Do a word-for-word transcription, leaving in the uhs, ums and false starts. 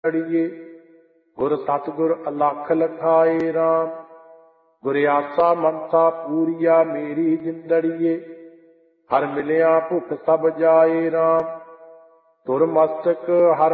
ਅੜੀਏ। ਗੁਰ ਸਤਿਗੁਰ ਅਲਖ ਲਖਾਏ ਰਾਮ, ਗੁਰ ਆਸਾ ਮਨਸਾ ਪੂਰੀਆ ਮੇਰੀ ਜਿੰਦੜੀਏ। ਹਰ ਮਿਲਿਆ ਭੁਖ ਸਭ ਜਾਏ ਰਾਮ, ਤੁਰ ਮਸਤਕ ਹਰ